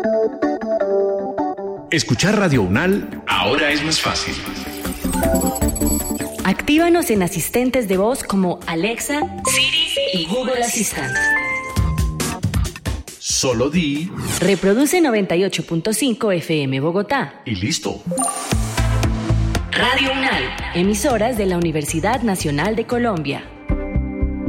Escuchar Radio UNAL ahora es más fácil. Actívanos en asistentes de voz como Alexa, Siri y Google Assistant. Solo di... Reproduce 98.5 FM Bogotá. Y listo. Radio UNAL, emisoras de la Universidad Nacional de Colombia.